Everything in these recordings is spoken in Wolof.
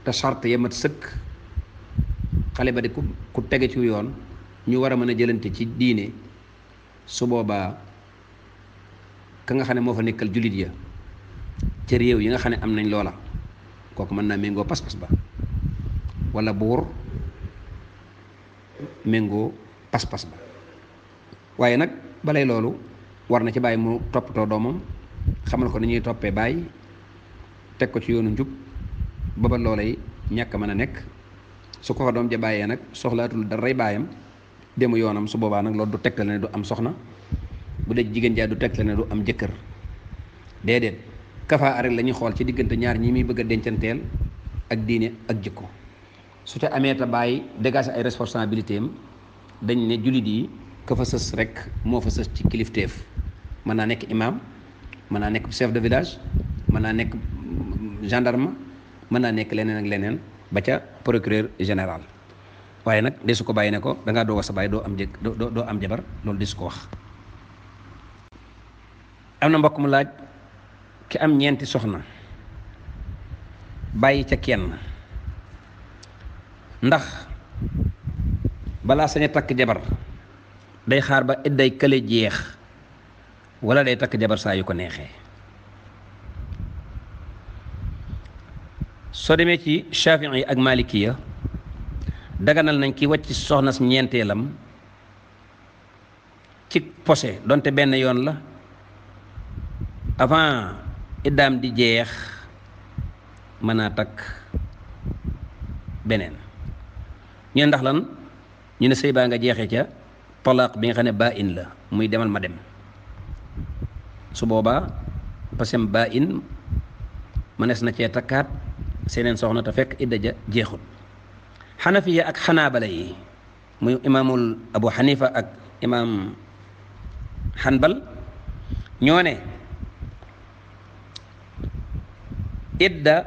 te charte ya mat sëkk xale ba di ku tege ci yoon ñu war a mën a jëlante ci diine su boobaa ka nga xam ne moo fa nekkal jullit ya ca réew yi nga xam ne am nañ loola kooku mën naa méngoo pas-pas ba wala buur méngoo pas-pas ba waaye nag balay loolu war na ci bàyyi mu toppatoo doomam xamal ko ni ñuy toppee bàyyi teg ko ci yoonu njub ba ba loolay ñàkk mën a nekk su ko fa doom ja bàyyee nag soxlaatul daray baayam demu yoonam su boobaa nag loolu du tegtal ne du am soxna bu dee jigéen jaa du tegtal ne du am jëkkër déedéet kafaa rek la ñuy xool ci diggante ñaar ñi muy bëgg a dencanteel ak diine ak jikko su te amee ta bàyyi dégager ay responsabilité am dañ ne jullit yi ka fa sës rek moo fa sës ci kilifteef mën naa nekk imam mën naa nekk chef de village mën naa nekk gendarme mën naa nekk leneen ak leneen ba ca procureur général waaye nag de su ko bàyyi ne ko da ngaa doog a sa bàyyi doo am jabar loolu de su ko wax. am na mbokk mu laaj ki am ñeenti soxna bàyyi ca kenn ndax balaa sañ a takk jabar day xaar ba idday kële jeex wala day takk jabar saa yu ko neexee. soo demee ci Shafii yi ak Malikiya daganal nañ ki wàcc soxna si ñeenteelam ci posé donte benn yoon la avant iddaam di jeex mën naa takk beneen ñu ne ndax lan ñu ne sëy baa nga jeexee ca talaaq bi nga xam ne baa in la muy demal ma dem su boobaa pasem baa in mënees na cee takkaat seeneen soxna te fekk idda ja jeexut. xanafiya ak xanaabala yi muy imaamul abu xanifa ak imaam xanbal ñoo ne idda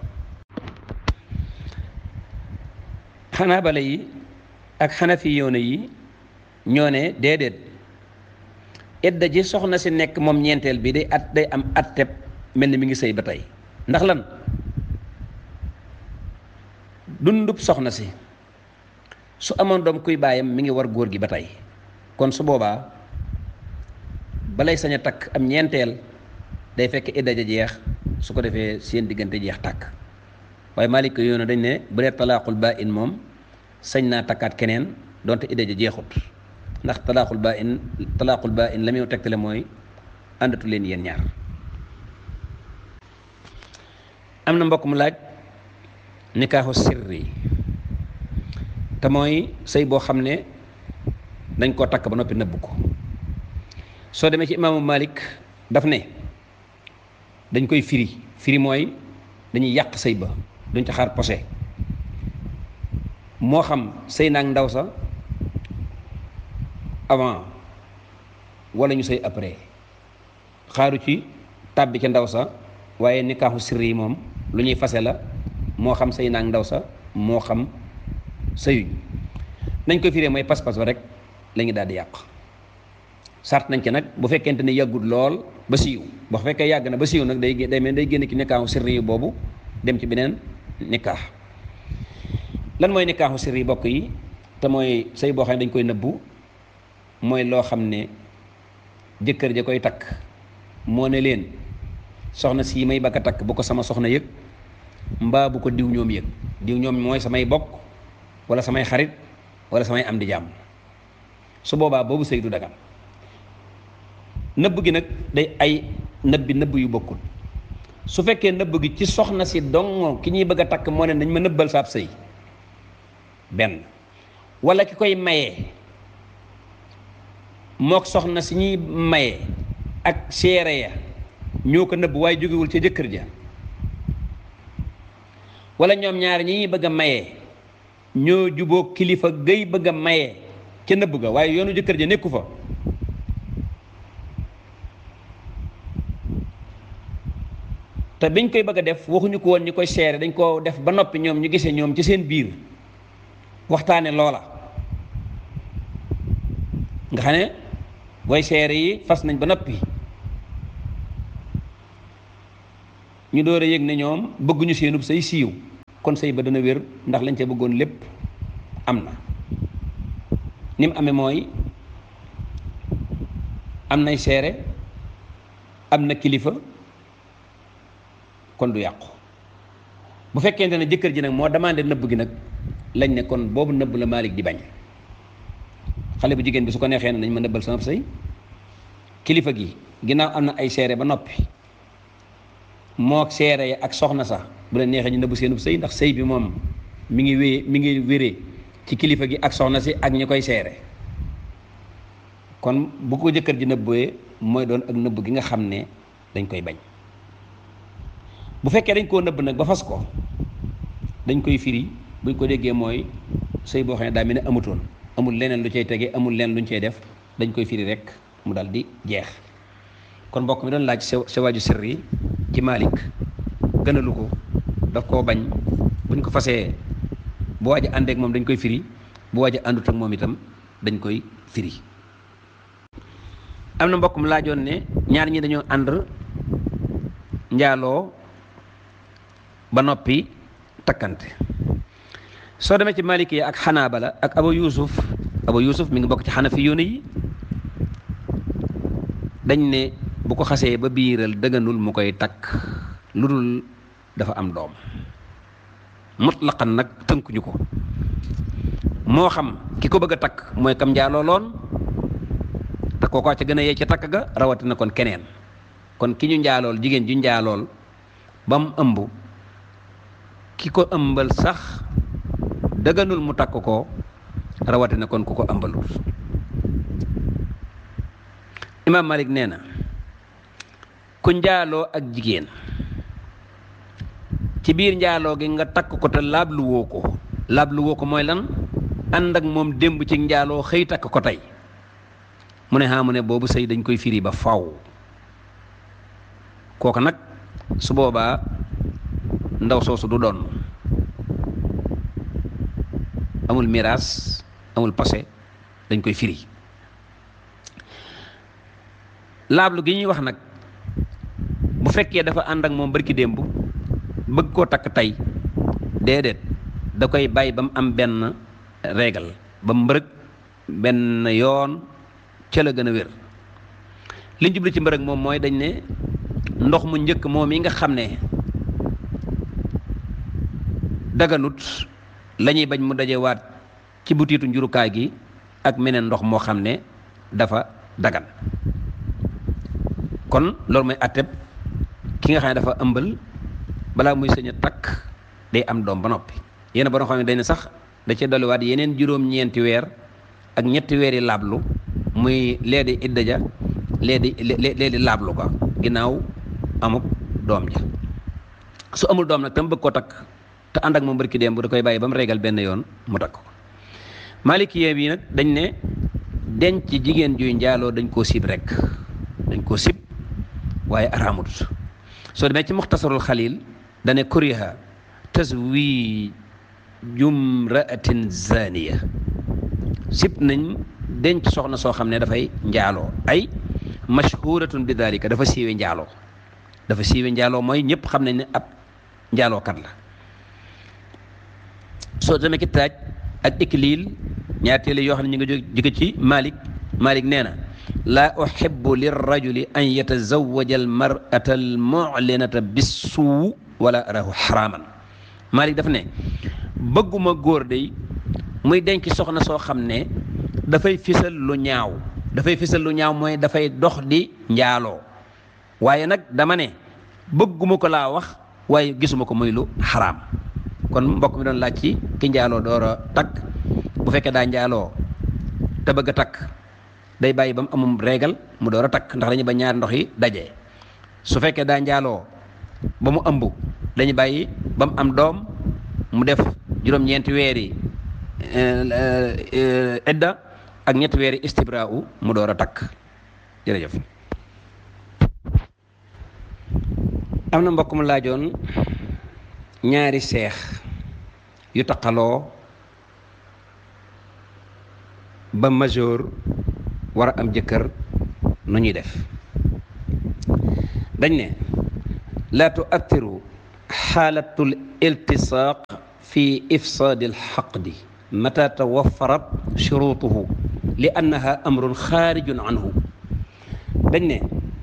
xanaabala yi ak xanafiyoona yi ñoo ne déedéet idda ji soxna si nekk moom ñeenteel bi day am atteb mel ni mi ngi sëy ba tey ndax lan dundub soxna si su amoon doom kuy baayam mi ngi war góor gi ba tey kon su boobaa balay sañ a takk am ñeenteel day fekk idda ja jeex su ko defee seen diggante jeex tàkk waaye Maalik yoona dañ ne bu dee talaaqul baa in moom sañ naa takkaat keneen donte idda ja jeexut ndax talaaqul baa in la muy tegtale mooy àndatu leen yéen ñaar. am na mbokk mu laaj nikaaxu sirri te mooy sëy boo xam ne dañ koo takk ba noppi nëbb ko soo demee ci imaamu Malik daf ne dañ koy firi mooy dañuy yàq sëy ba duñ ca xaar posé moo xam sëy naag ndaw sa avant wala ñu sëy après xaaru ci tàbbi ca ndaw sa waaye nikaaxu sirri yi moom lu ñuy fase la moo xam sëy naag ndaw sa moo xam sëyuñ nañ ko firee mooy pas-pas ba rek la ñu daal di yàq sart nañ ci nag bu fekkente ne yàggut lool ba siiw bu fekkee yàgg na ba siiw nag day génn ci nikaaxu sirri boobu dem ci beneen nikaax. lan mooy nikaaxu sirri bokk yi te mooy sëy boo xam ne dañ koy nëbbu mooy loo xam ne jëkkër ja koy takk moo ne leen soxna sii may bakka takk bu ko sama soxna yëg mbaa bu ko diw ñoom yëg diw ñoom mooy samay bokk wala samay xarit wala samay am di jàmm su boobaa boobu sëy du dagan nëbb gi nag day ay nëbb yu bokkul su fekkee nëbb gi ci soxna si dong ki ñuy bëgg a takk moo ne nañ ma nëbbal saab sëy benn wala ki koy mayee mook soxna si ñuy mayee ak seere ya ñoo ko nëbb waaye jógewul ca jëkkër ja wala ñoom ñaar ñi ñuy bëgg a mayee ñoo juboo kilifa gay bëgg a mayee ca nëbb ga waaye yoonu jëkkër ja nekku fa te biñ koy bëgg a def waxuñu ko woon ñi koy seere dañ ko def ba noppi ñoom ñu gisee ñoom ci seen biir waxtaane loola nga xam ne way seere yi fas nañ ba noppi ñu door a yëg ne ñoom bëgguñu seenub say siiw kon sëy ba dana wér ndax lañ ca bëggoon lépp am na. ni mu amee mooy am nay seere am na kilifa kon du yàqu. bu fekkente ne jëkkër ji nag moo demandé nëbb gi nag lañ ne kon boobu nëbb la Malik di bañ. xale bu jigéen bi su ko neexee ne nañ ma nëbbal sama sëy, kilifa gi ginnaaw am na ay seere ba noppi moo seere ya ak soxna sax bu leen neexee ñu nëbb seenub sëy, ndax sëy bi moom mi ngi wéree ci kilifa gi ak soxna si ak ñi koy seere. kon bu ko jëkkër ji nëbbee mooy doon ak nëbb gi nga xam ne dañ koy bañ. bu fekkee dañ koo nëbb nag ba fas ko dañ koy firi buñ ko déggee mooy sëy boo xam ne daa mel ne amutoon, amul leneen lu cay tege, amul leneen luñ cay def, dañ koy firi rek mu dal di jeex. kon mbokk mi doon laaj sa waaju sirri ci Malik gënalu ko, daf koo bañ. buñ ko fasee bu waaj a àndeek moom dañ koy firi, bu waaj a àndut ak moom itam dañ koy firi. am na mbokk mu laajoon ne ñaar ñi dañoo ànd njaaloo ba noppi takkante. soo demee ci Maliki ak Xanaabala ak Abu Yusuf mi ngi bokk ci Xanafi yoone yi, dañ ne bu ko xasee ba biiral dëgganul mu koy takk lu dul dafa am doom. mutlaqan nag tënkuñu ko, moo xam ki ko bëgg a takk mooy kam njaaloo loon te kookoo ca gën a yee ca takk ga, rawatina kon keneen. kon ki ñu njaalool, jigéen ju njaalool ba mu ëmb, ki ko ëmbal sax dëgganul mu takk ko, rawatina kon ku ko ëmbalul. Imaam Malik nee na ku njaaloo ak jigéen ci biir njaaloo gi nga takk ko te laabluwoo ko mooy lan? ànd ak moom démb ci njaaloo xëy takk ko tey. mu ne mu ne boobu sëy dañ koy firi ba faw. kooku nag su boobaa ndaw soosu du doon, amul miraas, amul passé, dañ koy firi. laablu gi ñuy wax nag bu fekkee dafa ànd ak moom barki démb bëgg koo takk tey, déedéet, da koy bàyyi ba mu am benn régal, ba mu mbërëg benn yoon ca la gën a wér. liñ jublu ci mbërëg moom mooy dañ ne ndox mu njëkk moom yi nga xam ne daganut la ñuy bañ mu dajewaat ci butiitu njurukaay gi ak meneen ndox moo xam ne dafa dagan. kon loolu mooy atteb ki nga xam ne dafa ëmbal balaa muy sëñ a takk day am doom ba noppi. yéen ba nga xam ne dañ ne sax da cee dolliwaat yeneen juróom-ñeenti weer ak ñetti weer yi laablu, muy lee di idda ja, lee di laablu ko ginnaaw amuk doom ja. su amul doom nag tam bëgg koo takk te ànd ak moom barki démb da koy bàyyi ba mu régal benn yoon mu takk ko. Maalikiyee bi nag dañ ne denc jigéen juy njaaloo dañ koo sib rek, dañ koo sib waaye araamut. soo demee ci Muxtasarul Xaliil dane kuriha tazwiiju imra'atin zaaniya, sib nañ denc soxna soo xam ne dafay njaaloo, ay mashhuratun bi dalika, dafa siiwe njaaloo. dafa siiwe njaaloo mooy ñëpp xam nañ ne ab njaalookat la. soo demee ki Taaj ak Ikliil ñaar téere yoo xam ne ñu ngi jóge ci Malik nee na laa uhibbu lirrajuli an yatazawaja almar'ata almu'linata bissuu wala arahu xaraaman. Malik daf ne bëgguma góor day muy denc soxna soo xam ne dafay fisal lu ñaaw, mooy dafay dox di njaaloo. waaye nag dama ne bëgguma ko laa wax, waaye gisuma ko muy lu xaraam. kon mbokk mi doon laaj ci ki njaaloo door a takk, bu fekkee daa njaaloo te bëgg a takk day bàyyi ba mu amum régal mu door a takk, ndax dañuy ba ñaari ndox yi daje. su fekkee daa njaaloo ba mu ëmb dañuy bàyyi ba mu am doom mu def juróom-ñeenti weeri idda ak ñetti weeri istibra'u mu door a takk. jërëjëf. am na mbokk mu laajoon ñaari seex yu taqaloo ba majeur war a am jëkkër nu ñuy def. dañ ne laa tuathiru xaalatul iltisaaq fi ifsaadi alxaqdi mata tawaffarat shurutuhu li annaha amrun xaarijun anhu. dañ ne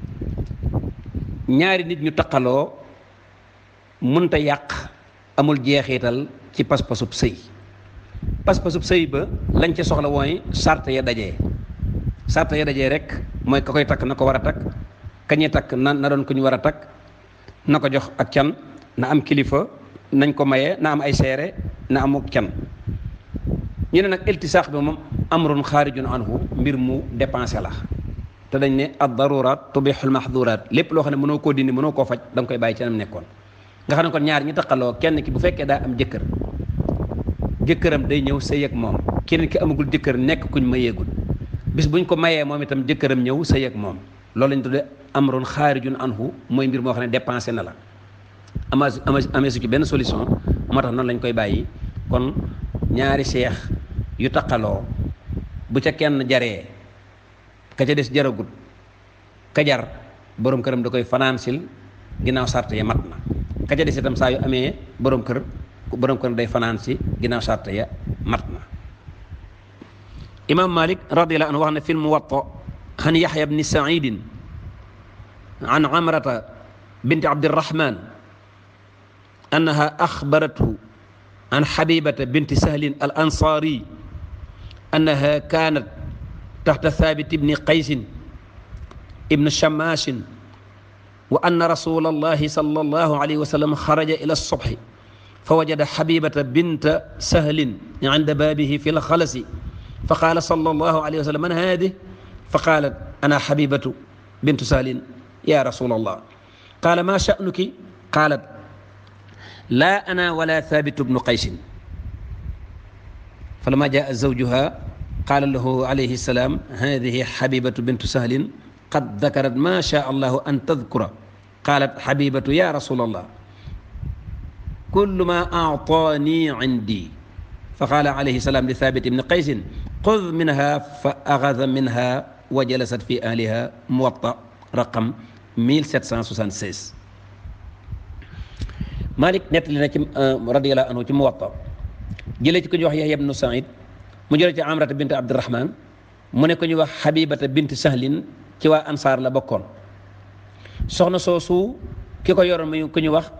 ñaari nit ñu taqaloo mënta yàq amul jeexital ci pas-pasub sëy. pas-pasub sëy ba lañ ca soxla mooy sart ya dajee rek mooy ka koy takk na ko war a takk, kañuy takk na doon ku ñu war a takk, na ko jox ak can, na am kilifa, nañ ko maye, na am ay seere, na amuk can. ñu ne nag iltisaax bi moom amrun xaarijun anhu, mbir mu dépensé la te dañ ne ad darurat tubixul mahduraat, lépp loo xam ne mënoo koo dindi mënoo koo faj da nga koy bàyyi ci nam nekkoon. nga xam ne kon ñaar ñi taqaloo kenn ki bu fekkee daa am jëkkëram day ñëw sëy ak moom, keneen ki amagul jëkkër nekk kuñ mayeegul, bis buñ ko mayee moom itam jëkkëram ñëw sëy ak moom, loolu lañ tuddee amrun xaarijun anhu, mooy mbir moo xam ne dépensé na la amee su ci benn solution, moo tax noonu lañ koy bàyyi. kon ñaari seex yu taqaloo bu ca kenn jaree ka ca des jaragut, ka jar borom këram da koy financil ginnaaw sart ya mat na, ka ca des itam saa yu amee borom kër day fanaan si ginnaaw sart ya mat na. imam Malik radiyallahu anhu wax na fi Muwatta an Yahya bni Saïd an Amrata binti Abdirrahman annaha axbarathu an Habibata binti Sahlin al Ansari annaha kaanat taxta Thabit ibni Qaysin ibn Shammashin wa anna rasulallahi sallallahu alayhi wa sallam xaraja ila subhi fa wajada Habibata binta Sahlin inda baabihi fi lxalasi fa qaala sallallahu alayhi wa sallam man haadihi fa qaalat ana Habibatu bintu Sahlin ya rasulallah qaala ma sha'nuki qaalat laa ana wala Thabitu bnu Qaysin falamma jaa zawjuha qaala lahu alayhi salaam haadihi Habibatu bintu Sahlin qad dakarat ma shaa allahu an tadkura qaalat Habibatu ya rasulallah kullu ma a'taani indi fa qaala alayhi salaam li Thabit ibni Qaysin xud minha fa axada minha wa jalasat fi ahliha. Muwatta raqam 1776. Malik nettali na ci radiyallahu anhu ci Muwatta jëlee ci ku ñuy wax Yahya ibnu Saïd mu jëlee ci Amrata bint Abdirahman mu ne ko ñu wax Habibata bint Sahlin ci waa Ansaar la bokkoon. soxna soosu ki ko yoroon muy ku ñu wax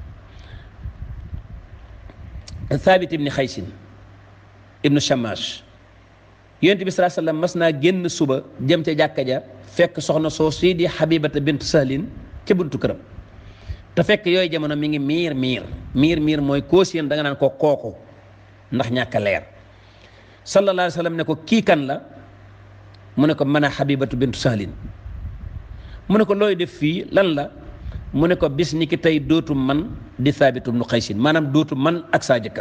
Thabit ibni Qaysin ibnu Shammash. Yonent bi sallallahu alayhi wasallam mas naa génn suba jëm ca jàkka ja fekk soxna soosu di Habibata bint Sahlin ca buntu këram. te fekk yooyu jamono mi ngi miir mooy koo séen da nga naan ko kooku ndax ñàkk a leer. sallallahu alayhi wa sallam ne ko kii kan la mu ne ko mën a Habibatu bintu Sahlin. mu ne ko looy def fii lan la mu ne ko bis ni ki tey dootu man di Thabitu bnu Qaysin, maanaam dootu man ak saa jëkkër.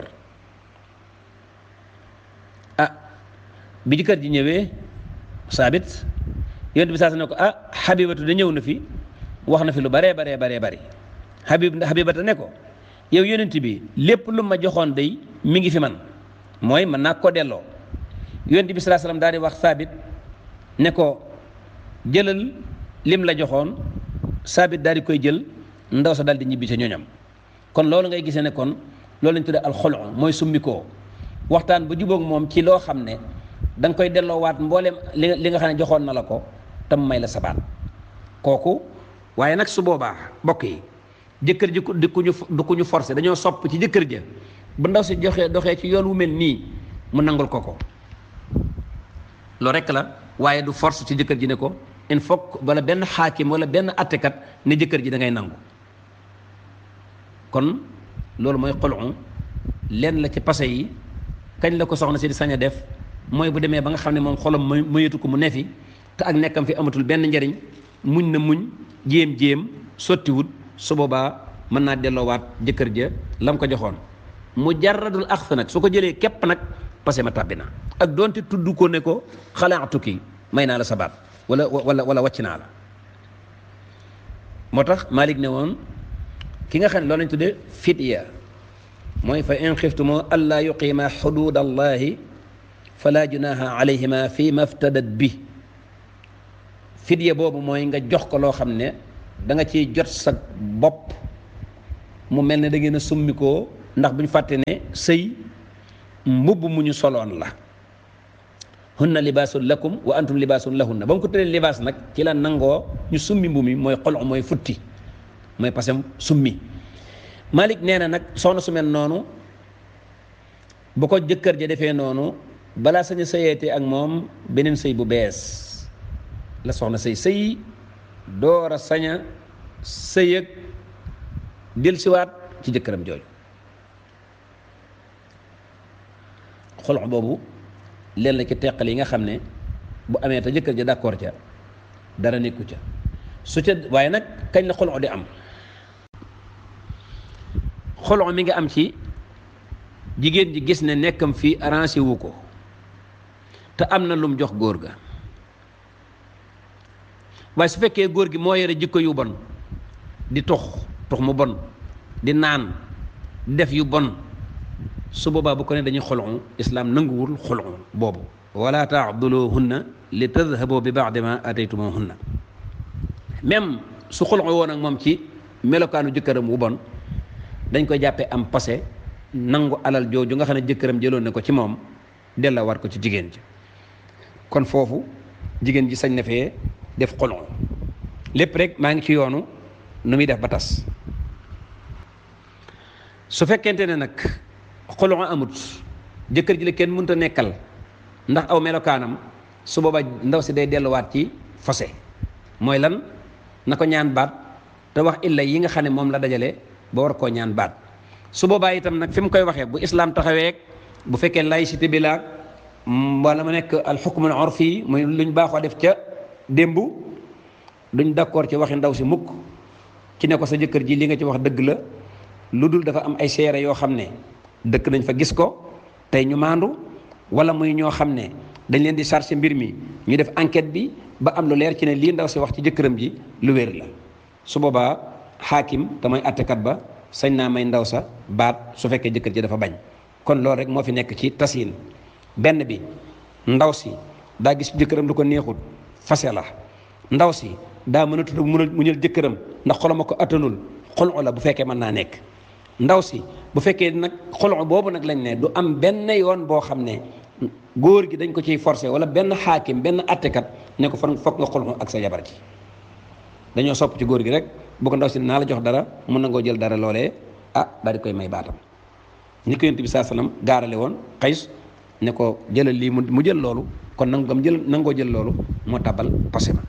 bi jëkkër ji ñëwee Saabit Yonent bi saa ne ko Habibatu da ñëw na fi wax na fi lu baree bari. Habibata ne ko yow yonent bi lépp lu ma joxoon day mi ngi fi man, mooy mën naa ko delloo. Yonent bi sallallahu alayhi wasallam daal di wax Saabit ne ko jëlal lim la joxoon. Saabit daal di koy jël, ndaw sa daal di ñibbi ca ñoñam. kon loolu ngay gisee ne kon loolu lañ tuddee alxolu mooy summikoo waxtaan ba jubóog moom ci loo xam ne da nga koy delloowaat mbooleem li nga xam ne joxoon na la ko tam may la sabaat kooku. waaye nag su boobaa bokk yi jëkkër ji du ku ñu forcé, dañoo sopp ci jëkkër ja bu ndaw si doxee ci yoon wu mel nii mu nangul ko loolu rekk la, waaye du force ci jëkkër ji ne ko il faut wala benn xaakim wala benn attekat ne jëkkër ji da ngay nangu. kon loolu mooy xolu lenn la ci passé yi. kañ la ko soxna si di sañ a def mooy bu demee ba nga xam ne moom xolam mayatu ko mu ne fi te ak nekkam fi amatul benn njariñ, muñ na muñ jéem sottiwut, su boobaa mën naa delloowaat jëkkër ja lam ko joxoon. mujarradul axs nag su ko jëlee képp nag passé ma tàbbi na, ak doonte tudd ko ne ko xalaatu kii may naa la sabaat wala wàcc naa la. moo tax Malik ne woon ki nga xam ne loolu lañ tuddee fidya mooy fa in xiftumu allaa yuqiima xuduud allahi fala junaha alayhima fi maftadat bi. fidya boobu mooy nga jox ko loo xam ne da nga ciy jot sa bopp mu mel ne da ngeen a summikoo ndax bu ñu fàtte ne sëy mbubb mu ñu soloon la hunna libaasun lakum wa antum libaasun lahunna ba mu ko tëddee libaas nag ci la nangoo ñu summi mbu mi mooy xolu mooy futti mooy pasem summi Malik nee na nag soxna su mel noonu bu ko jëkkër ja defee noonu balaa sañ a sëyeete ak moom beneen sëy bu bees la soxna sëy door a sañ a sëy ak dellusiwaat ci jëkkëram jooju xolox boobu leen la ci teqal yi nga xam ne bu amee te jëkkër ja d'accord ca dara nekku ca su ca waaye nag kañ la xolox di am xolox mi nga am ci jigéen ji gis ne nekkam fii arrangé wu ko te am na lum jox góor ga waaye su fekkee góor gi moo yore jikko yu bon di tux mu bon di naan di def yu bon su boobaa bu ko ne dañuy xoloxu islaam nanguwul xoloxu boobu wala taaduluhunna li tadhabu bi baadi ma ataytumuhunna même su xoloxu woon ak moom ci melokaanu jëkkëram wu bon dañ koy jàppee am passé nangu alal jooju nga xam ne jëkkëram jëloon na ko ci moom delloo war ko ci jigéen ji kon foofu jigéen ji sañ na fee def xoloxu lépp rek maa ngi ci yoonu nu muy def ba tas su fekkente ne nag xoloxo amut jëkkër ji la kenn mënut a nekkal ndax aw melokaanam su booba ndaw si day delluwaat ci fase mooy lan na ko ñaan baat te wax illa yi nga xam ne moom la dajale ba war koo ñaan baat su boobaa itam nag fi mu koy waxee bu islaam taxawee bu fekkee laïcité bi la wala mu nekk al hukm al urfi muy luñ baaxoo def ca démb duñ d'accord ci waxi ndaw si mukk ci ne ko sa jëkkër ji li nga ci wax dëgg la lu dul dafa am ay seere yoo xam ne dëkk nañ fa gis ko tey ñu maandu wala muy ñoo xam ne dañ leen di chargé mbir mi ñu def enquête bi ba am lu leer ci ne lii ndaw si wax ci jëkkëram ji lu wér la su boobaa xaakim te mooy attekat ba sañ naa may ndaw sa baat su fekkee jëkkër ji dafa bañ kon loolu rek moo fi nekk ci tasin benn bi ndaw si daa gis jëkkëram lu ko neexut fase la ndaw si daa mën a tudd muñal jëkkëram ndax xolama ko attanul xolu la bu fekkee mën naa nekk ndaw si bu fekkee nag xolu boobu nag lañ ne du am benn yoon boo xam ne góor gi dañ ko ciy forcé wala benn xaakim benn attekat ne ko fan foog nga xolu ak sa jabar ji dañoo sopp ci góor gi rek bu ko ndaw si naa la jox dara mun na ngoo jël dara loolee daal di koy may baatam ni ko yonent bi saa salaam gaarale woon Qays ne ko jëlal lii mu jël loolu kon nangoo jël loolu moo tabal passé ma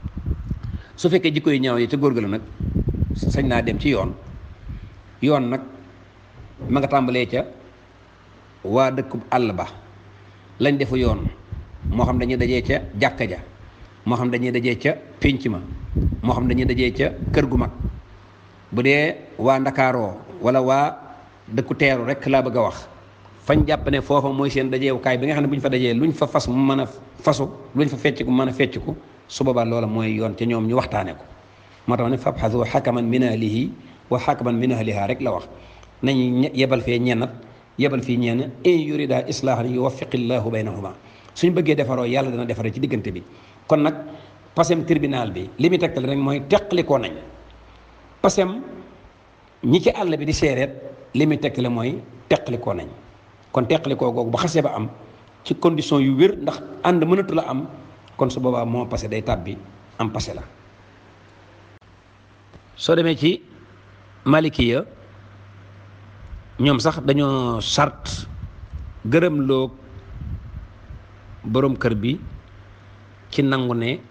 su fekkee jikko yu ñaaw yi ca góor ga la nag sañ naa dem ci yoon nag ma nga tàmbalee ca waa dëkkub àll ba lañ defu yoon moo xam dañuy dajee ca jàkka ja moo xam dañuy dajee ca pénc ma moo xam dañuy dajee ca kër gu mag bu dee waa ndakaaroo wala waa dëkku teeru rek laa bëgg a wax fañ jàpp ne foofa mooy seen dajeewukaay bi nga xam ne bu ñu fa dajee luñ fa fas mu mën a fasu luñ fa fecc ku mën a fecc ku su boobaa loola mooy yoon ca ñoom ñu waxtaane ko moo tax ne fabxasu xakaman min ahlihi wa xakaman min ahliha rek la wax nañu yebal fee ñennat yebal fii ñenn in yurida islaahan yuwaffiqillahu baynahuma suñ bëggee defaroo yàlla dana defaree ci diggante bi kon nag pasem tribunal bi li muy tegtal rek mooy teqalikoo nañ pasem ñi ci àll bi di seereet li muy tegtale mooy teqalikoo nañ kon teqalikoo googu ba xasee ba am ci condition yu wér ndax ànd mënatu la am kon su boobaa moo passé day tàbbi am passé la soo demee ci malikiya ñoom sax dañoo sart gërëm loo boroom kër bi ci nangu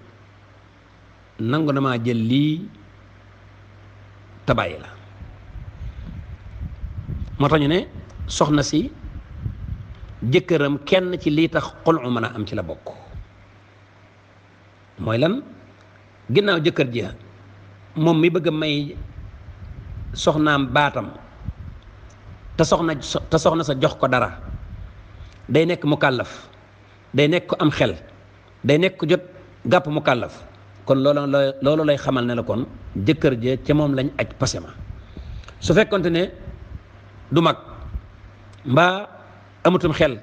na maa jël lii tabaay la moo tax ñu ne soxna si jëkkëram kenn ci lii tax xolu mën a am ci la bokk mooy lan ginnaaw jëkkër ji moom mi bëgg a may soxnaam baatam te soxna sa jox ko dara day nekk mu kàllaf day nekk ko am xel day nekk ko jot gàpp mu kàllaf kon loolu lay xamal ne la kon jëkkër je ca moom lañ aj passé ma su fekkonte ne du mag mbaa amutum xel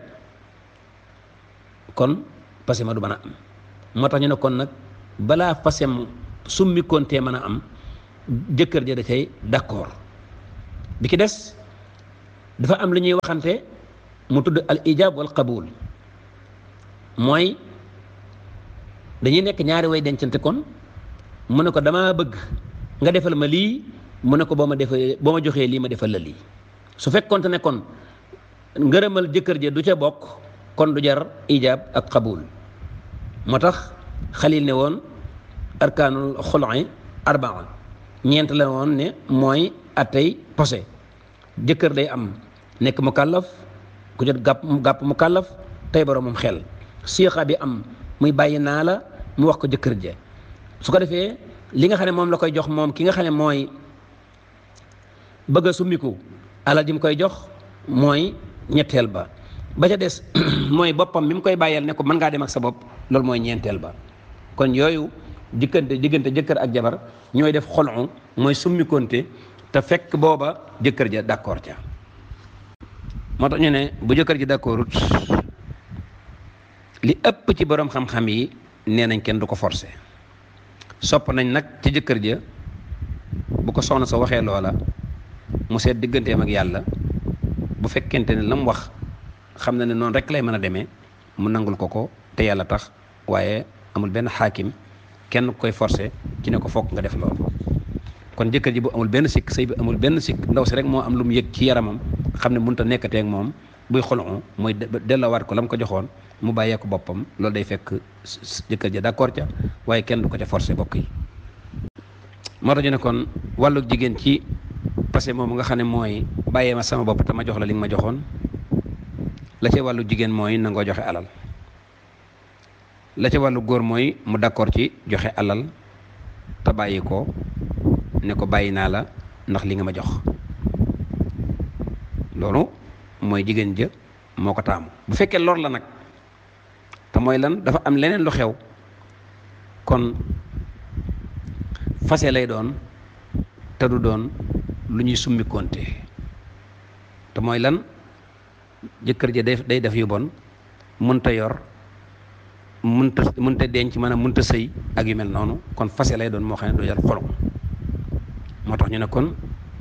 kon passé ma du mën a am moo tax ñu ne kon nag balaa passé summi kontee mën a am jëkkër ja da cay d'accord bi ki des dafa am lu ñuy waxante mu tudd al ijab wal qabul mooy dañuy nekk ñaari way dencante kon mu ne ko damaa bëgg nga defal ma lii mu ne ko boo ma joxee lii ma defal la lii su fekkoonte ne kon ngërëmal jëkkër ja du ca bokk kon du jar ijab ak qabul moo tax xalil ne woon arkaanul xul'i arbaa ñeent la woon ne mooy attey posé jëkkër day am nekk mukallaf ku jot gàpp mukallaf tey boroomam xel siixa bi am muy bàyyi naa la mu wax ko jëkkër ja su ko defee li nga xam ne moom la koy jox moom ki nga xam ne mooy bëgg a summiku alal ji mu koy jox mooy ñetteel ba ca des mooy boppam mi mu koy bàyyeel ne ko mën ngaa dem ak sa bopp loolu mooy ñeenteel ba kon yooyu diggante jëkkër ak jabar ñooy def xolu mooy summikonte te fekk booba jëkkër ja d'accord ca moo tax ñu ne bu jëkkër ji d'accordut li ëpp ci borom xam-xam yi nee nañ kenn du ko forcer sopp nañ nag ci jëkkër ja bu ko soxna sa waxee loola mu seet digganteem ak yàlla bu fekkente ne la mu wax xam na ne noonu rek lay mën a demee mu nangul ko te yàlla tax waaye amul benn xaakim kenn koy forcer ci ne ko fokk nga def loolu kon jëkkër ji bu amul benn sikk sëy bi amul benn sikk ndaw si rek moo am lu mu yëg ci yaramam xam ne mënut a nekkatee ak moom buy xolu mooy delloowaat ko la mu ko joxoon mu bàyyee ko boppam loolu day fekk jëkkër ja d'accord ca waaye kenn du ko ca forcer bokk yi moo tax ñu ne kon wàllu jigéen ci parce que moom nga xam ne mooy bàyyee ma sama bopp te ma jox la li nga ma joxoon la ca wàllu jigéen mooy nangoo joxe alal la ca wàllu góor mooy mu d'accord ci joxe alal te bàyyi ko ne ko bàyyi naa la ndax li nga ma jox loolu mooy jigéen ja moo ko taamu bu fekkee lor la nag te mooy lan dafa am leneen lu xew kon fase lay doon te du doon lu ñuy summi konte te mooy lan jëkkër ja day def yu bon mënta yor mënta denc maanaam mënta sëy ak yu mel noonu kon fase lay doon moo xam ne du jar xolom moo tax ñu ne kon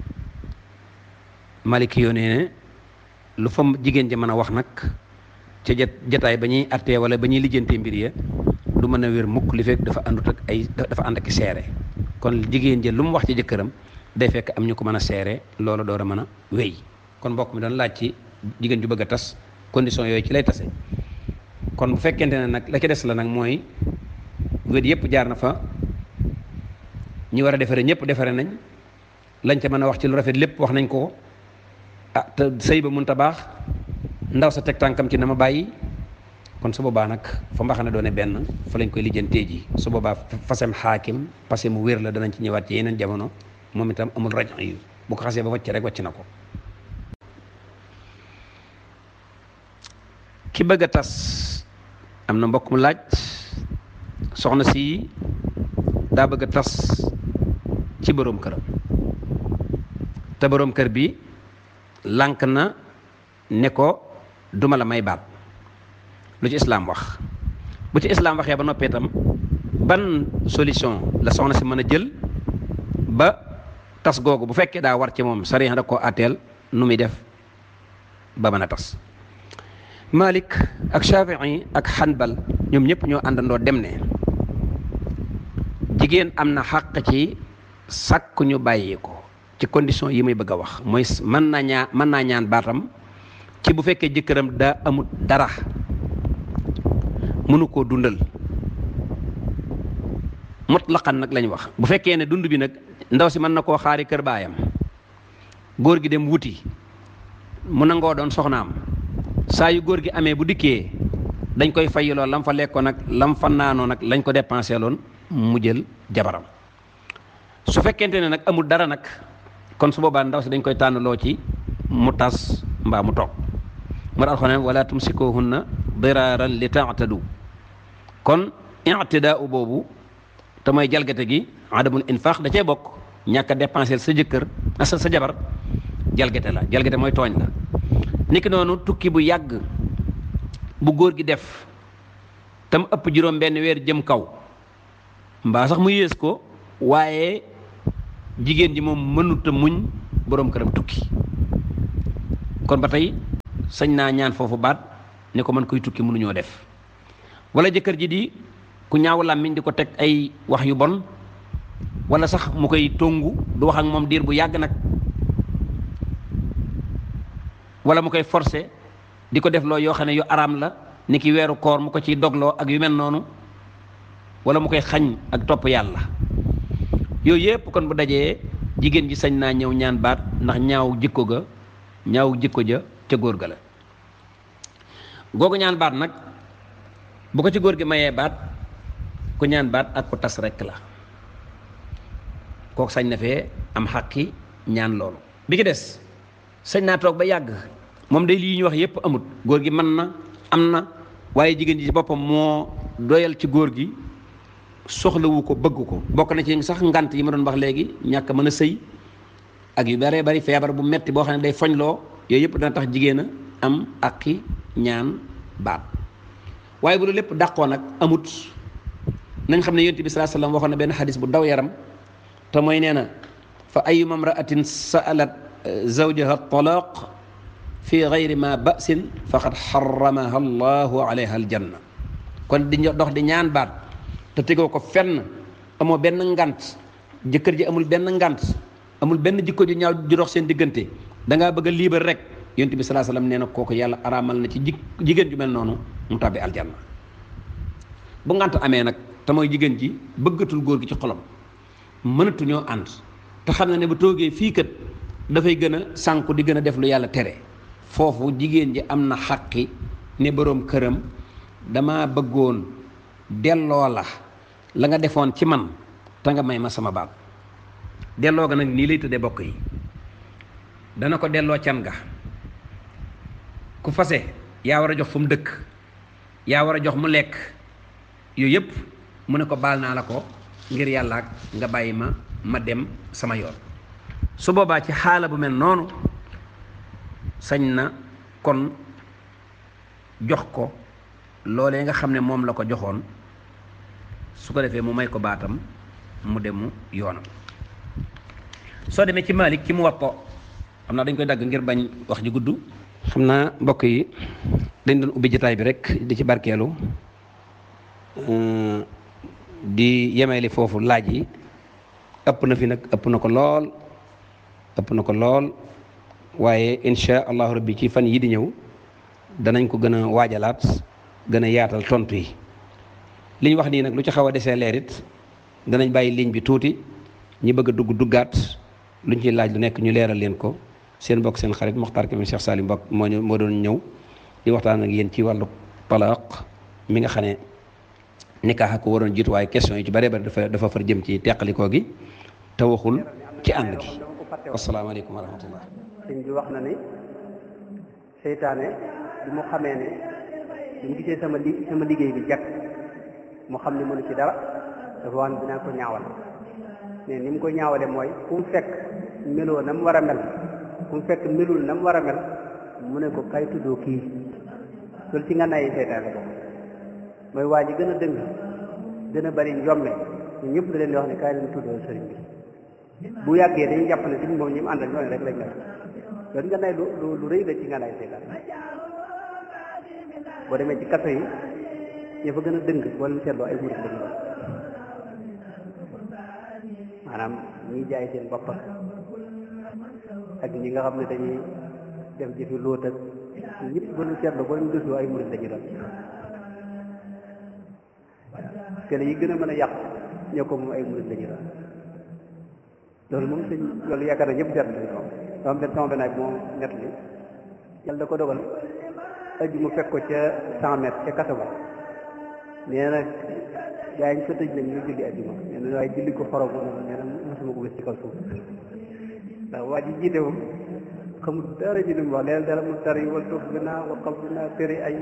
maliki yoo ne lu fa jigéen ja mën a wax nag ca jataay ba ñuy attee wala ba ñuy lijjantee mbir ya du mën a wér mukk li fekk dafa ànd ak seere kon jigéen ja lu mu wax ci jëkkëram day fekk am ñu ko mën a seere loolu door a mën a wéy kon mbokk mi doon laaj ci jigéen ju bëgg a tas condition yooyu ci lay tase kon bu fekkente ne nag la ca des la nag mooy wét yëpp jaar na fa ñi war a defare ñëpp defare nañ lañ ca mën a wax ci lu rafet lépp wax nañ ko te sëy ba mënta baax ndaw sa teg tànkam ci na ma bàyyi kon su boobaa nag fa mbaxana doone benn fa lañ koy lijjantee ji su boobaa fasem xaakim parce que mu wér la danañ ci ñëwaat ci yeneen jamono moom itam amul rajo yu bu ko xasee ba wàcc rek wàcc na ko. ki bëgg a tas am na mbokk mu laaj soxna si daa bëgg a tas ci boroom këram te boroom kër bi lànk na ne ko duma la may baat lu ci islaam wax bu ci islaam waxee ba noppee itam ban solution la soxna si mën a jël ba tas googu bu fekkee daa war ci moom sariya da koo àtteel nu muy def ba mën a tas. Malik ak Shafii ak Hanbal ñoom ñëpp ñoo àndandoo dem ne jigéen am na xàq ci sàkku ñu bàyyi ko ci condition yi muy bëgg a wax mooy mën naa ñaan baatam ci bu fekkee jëkkëram daa amut dara mënu koo dundal mutlaqan nag lañ wax bu fekkee ne dund bi nag ndaw si mën na koo xaari kër baayam góor gi dem wuti mu nangoo doon soxnaam saa yu góor gi amee bu dikkee dañ koy fay lool lam fa lekkoon nag lam fa naanoo nag lañ ko dépensé loon mu jël jabaram su fekkente ne nag amul dara nag kon su boobaa ndaw si dañ koy tànnaloo ci mu tas mbaa mu toog mu alxuraan wala tumsikuhunna diraaran li ta'tadu kon i'tidaa'u boobu te mooy jalgate gi adamul infaq da cee bokk ñàkk a dépensé sa jëkkër sa jabar jalgate la jalgate mooy tooñ la niki noonu tukki bu yàgg bu góor gi def tam ëpp juróom benn weer jëm kaw mbaa sax mu yées ko waaye jigéen ji moom mënut a muñ boroom këram tukki kon ba tey sañ naa ñaan foofu baat ne ko man koy tukki mënuñoo def wala jëkkër ji di ku ñaaw làmmiñ di ko teg ay wax yu bon wala sax mu koy tongu du wax ak moom diir bu yàgg nag wala mu koy forcer di ko def loo yoo xam ne yu araam la ni ki weeru koor mu ko ciy dogloo ak yu mel noonu wala mu koy xañ ak topp yàlla yooyu yépp kon bu dajee jigéen ji sañ naa ñëw ñaan baat ndax ñaaw jikko ja ca góor ga la googu ñaan baat nag bu ko ci góor gi mayee baat ku ñaan baat ak ku tas rekk la kooku sañ na fee am xaqi ñaan loolu bi ki des sañ naa toog ba yàgg moom day lii ñu wax yépp amut góor gi mën na am na waaye jigéen ji ci boppam moo doyal ci góor gi soxlawu ko bëgg ko bokk na ci sax ngant yi ma doon wax léegi ñàkk mën a sëy ak yu baree bari feebar bu metti boo xam ne day foñloo yooyu yëpp dana tax jigéen a am aqi ñaan baat waaye bu lu lépp dàqoo nag amut nañ xam ne yonent bi sallallahu alayhi wasallam waxoon na benn xadis bu daw yaram te mooy nee na fa ayyuma imra'atin sa'alat zawjaha talaq fi gayri ma ba'sin faqad xaramaha allahu alayha aljanna kon di dox di ñaan baat te tegoo ko fenn amoo benn ngant jëkkër ji amul benn ngant amul benn jikko ju ñaaw ju dox seen diggante da ngaa bëgg a liibar rek yonent bi sallallahu alayhi wasallam nee na kooku yàlla araamal na ci jigéen ju mel noonu mu tàbbi aljanna bu ngant amee nag te mooy jigéen ji bëggatul góor gi ci xolam mënatuñoo ànd te xam na ne bu toogee fii kat dafay gën a sànku di gën a def lu yàlla tere foofu jigéen ji am na xaqi ne boroom këram dama bëggoon delloo la nga defoon ci man te nga may ma sama baat delloo ga nag nii lay tëddee bokk yi dana ko delloo can ga ku fase yaa war a jox fu mu dëkk yaa war a jox mu lekk yooyu yëpp mu ne ko baal naa la ko ngir yàlla ak nga bàyyi ma dem sama yoon su boobaa ci xaala bu mel noonu sañ na kon jox ko loolee nga xam ne moom la ko joxoon su ko defee mu may ko baatam mu demu yoonam soo demee ci Maalik ci Muwatta xam naa dañ koy dagg ngir bañ wax ji gudd xam naa mbokk yi dañ doon ubbi jotaay bi rek di ci barkeelu di yemeeli foofu laaj yi ëpp na fi nag ëpp na ko lool waaye insha allahu rabbi ci fan yi di ñëw danañ ko gën a waajalaat gën a yaatal tontu yi li ñu wax nii nag lu ci xaw a desee leerit danañ bàyyi ligne bi tuuti ñi bëgg a duggaat luñ ciy laaj lu nekk ñu leeral leen ko seen mbokk seen xarit Mokhtar Kébé Cheikh Salim Mbokk moo doon ñëw di waxtaan ak yéen ci wàllu talaaq mi nga xam ne nikaax ko waroon jiitu waaye question yi ci bëree bëri dafa far jëm ci teqalikoo gi te waxul ci ànd gi asalaamaaleykum wa rahmatullah. sëñ bi wax na ni seytaane bi mu xamee ne bi mu gisee sama liggéey bi jàkk mu xam ne mënu ci dara dafa wax ne dinaa ko ñaawal mais ni mu ko ñaawale mooy fu mu fekk meloo na mu war a mel fu mu fekk melul na mu war a mel mu ne ko kay tuddoo kii loolu ci nga nayi seytaane ko mooy waa ji gën a dëng gën a bari njombe ñu ñëpp da leen di wax ne kaay leen tuddoo sëriñ bi bu yàggee dañuy jàpp ne suñ moom ñi mu àndal ñooñu rek lañ def loolu nga nay lu rëy la ci nga nay seytaane boo demee ci kaso yi ña fa gën a dëng boo leen seetloo ay murit lañu doon maanaam ñiy jaay seen bopp ak ñi nga xam ne dañuy def jëfi lóot ak ñëpp boo leen seetloo boo leen gëstoo ay murit lañu doon kële yi gën a mën a yàq ñoo ko moom ay murit lañu doon loolu moom sëñ loolu yaakaar na ñëpp seetlu nañ ko sama benn ay moo nett li yàlla da ko dogal aju mu fekk ko ca 100 mètres ca kaso ba nee na gaa yi ñu fa tëj nañ ñu julli ajuma nee na waaye julli ko xorom nee na mosuma ko gis ci kaw suuf ndax waa ji jiite moom xamul dara ci li mu wax leen dara mu tar yi wal suuf bi naa wa xam bi naa tëri ay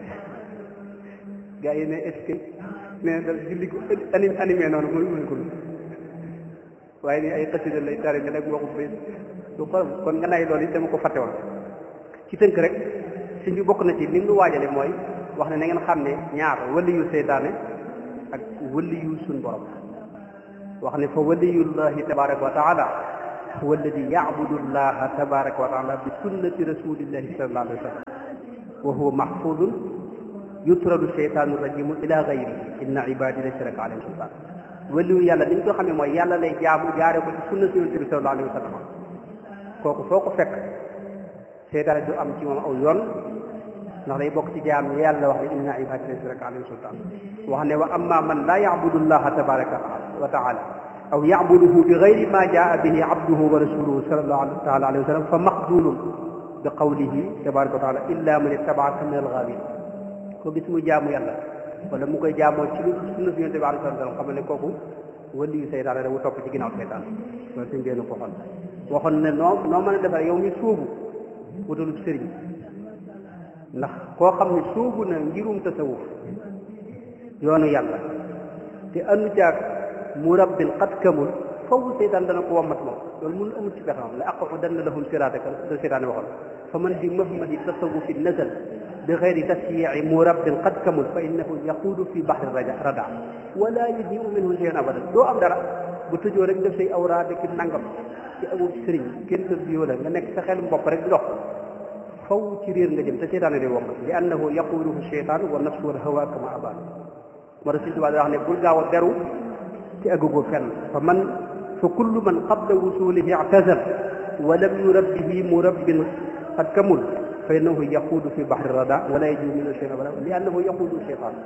gaa yi ne est-ce que nee na dal julli ko animé noonu mënu ko waaye ni ay xasida lay tari ne rek waxu bay lu xorom kon nga nay loolu it dama ko fàtte woon ci tënk rek si bi bokk na ci li mu waajale mooy wax ne na ngeen xam ne ñaar wëli yu seytaane ak wëli yu suñ borom wax ne fa waliyullahi tabaraka wa taala huwa alladi yacbudu llaha tabaraka wa taala bi sunnati rasulillahi sallallahu alayhi wa sallam wa huwa mahfudun yutradu sheytaanu rajimu ila gayrihi inna ibadi laysa laka alayhim sultaan waliyu yàlla ni ñu ko xamee mooy yàlla lay jaamu jaare ko ci sunna si yonent bi sallallahu alayhi wa sallam kooku foo ko fekk seytaane du am ci moom aw yoon ndax day bokk ci jaam yi yàlla wax ne inna ibadi laysa laka alayhim sultaan wax ne wa amma man laa yacbudu llaha tabaraka wa taala aw yacbuduhu bi gayri ma jaa bihi abduhu wa rasuluhu sallallahu taala alayhi wa sallam fa maxdulun bi qawlihi tabaraka wa taala illa man ittabaaka min algaawin ko gis mu jaamu yàlla wala mu koy jaamoo ci lu sunna si yonent bi alayhi salaam xam ne kooku waliyu seytaane da wu topp ci ginnaaw seytaan loolu suñ génn ko waxoon ne noo mën a defar yow mi suubu wutalub sëriñ ndax koo xam ne suubu na ngirum tasawuf yoonu yàlla te anu caag murabbin qad kamul faww seytaan dana ko wammat moom loolu mun amul ci pexam la aqudanna lahum siraataka da seytaane waxoon fa man bi mahmadi tasawufi nazal bi xayri tasyi'i murabbin qad kamul fa innahu yaquudu fi bahri rada wala yudiu minhu shay'an abadan doo am dara bu tëjoo rek def say awraad ki nangam ci amul sëriñ kenn tër bi la nga nekk sa xel bopp rek di dox faw ci réer nga jëm te seytaane day wommat li annahu yaquuduhu shaytaan wa nafsu wal hawa kama abaan moo tax Sëriñ Tuubaa wax ne bul gaaw a beru ci agugoo fenn fa kullu man qabla wusulihi i'tazal wa lam yurabbihi murabbin qad kamul fa innahu yaquudu fi bahri rada wala yajidu minhu shay'an abadan li annahu yaquudu shaytaan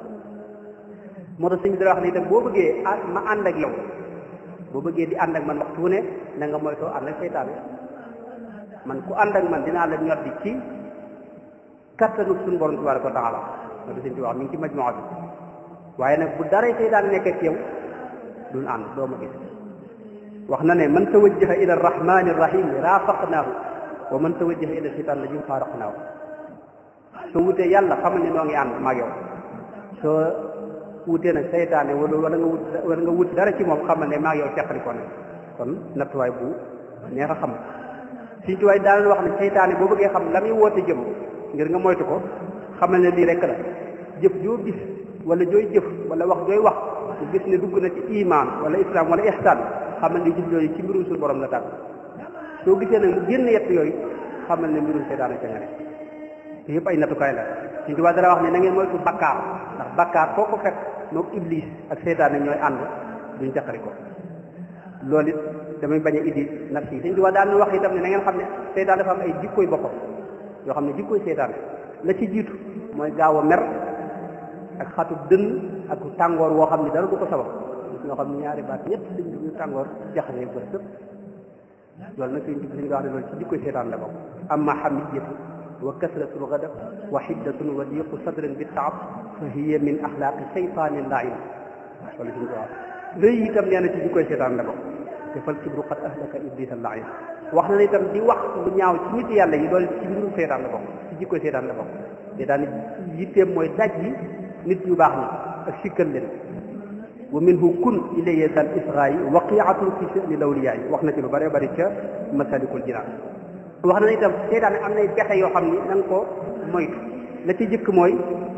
moo tax sëñ bi wax ne itam boo bëggee ma ànd ak yow boo bëggee di ànd ak man waxtu ne na nga moytoo ànd ak seytaane man ku ànd ak man dinaa la ñoddi ci kattanu suñu borom tabaraka wa taala moo tax sëñ bi wax mi ngi ci majmuwa bi waaye nag bu dara seytaane nekk ak yow duñ ànd doo ma gis wax na ne man tawajjaha ila arrahmani arrahim raafaqnaahu wa man tawajjaha ila seytaan rajim faaraqnaahu soo wutee yàlla xamal ne noo ngi ànd maag yow soo wutee nag seytaane wala nga wut dara ci moom xamal ne maag yow teqali ko ne kon nattuwaay bu neex a xam Sëriñ Tuubaa daal wax ne seytaane boo bëggee xam la muy woote jëm ngir nga moytu ko xamal ne lii rek la jëf joo gis wala jooy jëf wala wax jooy wax bu gis ne dugg na ci iman wala islam wala ihsan xamal ne jëf yooyu ci mbirum suñu borom la tàgg soo gisee nag mu génn yett yooyu xamal ne mbirum seytaane ca nga ne te yëpp ay nattukaay la Sëriñ Tuubaa dara wax ne na ngeen moytu bakkaar ndax bakkaar foo ko fekk moog iblis ak seytaane ñooy ànd duñ jaqari ko loolu it damay bañ a indi nag yi Sëriñ Tuubaa daan wax itam ne na ngeen xam ne seytaan dafa am ay jikkooy boppam yoo xam ne jikkooy seytaan la ci jiitu mooy gaaw a mer ak xatu dënn ak tàngoor woo xam ne dara du ko sabab ñoo xam ne ñaari baat ñett dañ ñu tàngoor jaxasee bër sëpp loolu nag Sëriñ Tuubaa wax ne loolu ci jikkoy seytaan la bokk amma hamiyatu wa kasratul ghadab wa hiddatun wa diqu sadrin bi taab fa hiya min axlaaqi seytaanin lain loolu Sëriñ Tuubaa rëy itam nee na ci jikkoy seytaan la bokk te fal kibru qad ahlaka iblis al lain wax na ne itam di wax lu ñaaw ci nit yàlla yi loolu ci mbirum seytaan la bokk ci jikkoy seytaan la bokk seytaan yitteem mooy daj yi nit ñu baax ni ak sikkal leen wa minhu kun ilayya dal israyi waqiatun fi sha'ni lawliyaay wax na ci lu bëree bëri ca masalikul jinaan wax na ne itam seytaan am nay pexe yoo xam ni na nga ko moytu la ci jëkk mooy